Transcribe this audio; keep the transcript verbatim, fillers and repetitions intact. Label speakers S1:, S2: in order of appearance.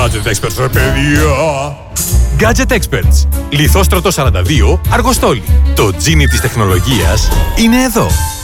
S1: Gadget Experts, ρε παιδιά! Gadget Experts. Λιθόστρωτο σαράντα δύο, Αργοστόλη. Το τζίνι της τεχνολογίας είναι εδώ.